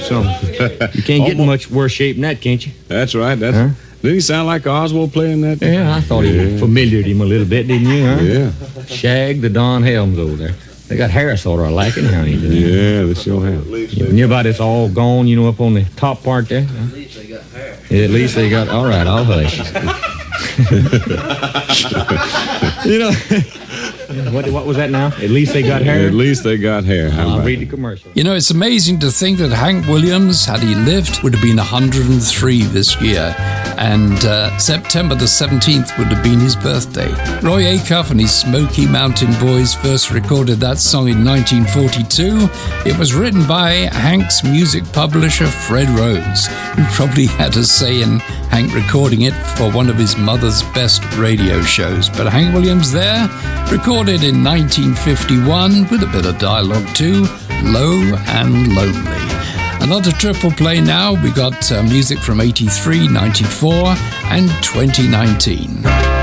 something. You can't get in much worse shape than that, can't you? That's right. Didn't he sound like Oswald playing that? Yeah, I thought he familiared him a little bit, didn't you, huh? Yeah. Shag the Don Helms over there. They got hair sort of like it, huh? Yeah, they sure have. And your body's all gone, up on the top part there. Huh? At least they got hair. Yeah, at least they got... All right, I'll hush. What was that now? At least they got hair? At least they got hair. I'll read the commercial. It's amazing to think that Hank Williams, had he lived, would have been 103 this year. And September the 17th would have been his birthday. Roy Acuff and his Smoky Mountain Boys first recorded that song in 1942. It was written by Hank's music publisher, Fred Rose, who probably had a say in Hank recording it for one of his mother's best radio shows. But Hank Williams there, recorded in 1951 with a bit of dialogue too, Low and Lonely. Another triple play now. We got music from 83, 94 and 2019.